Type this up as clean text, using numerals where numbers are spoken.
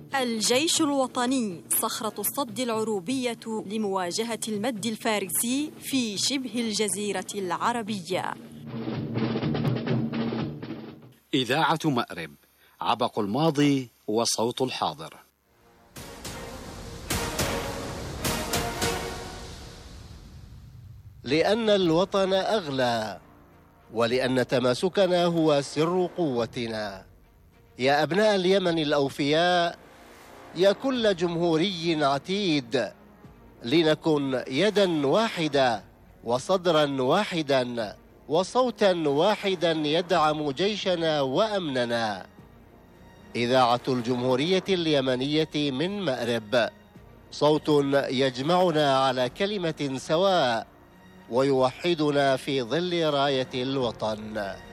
الجيش الوطني صخرة الصد العروبية لمواجهة المد الفارسي في شبه الجزيرة العربية. إذاعة مأرب، عبق الماضي وصوت الحاضر. لأن الوطن أغلى، ولأن تماسكنا هو سر قوتنا. يا أبناء اليمن الأوفياء، يا كل جمهوري عتيد، لنكن يدا واحدة وصدرا واحدا وصوتا واحدا يدعم جيشنا وأمننا. إذاعة الجمهورية اليمنية من مأرب، صوت يجمعنا على كلمة سواء ويوحدنا في ظل راية الوطن.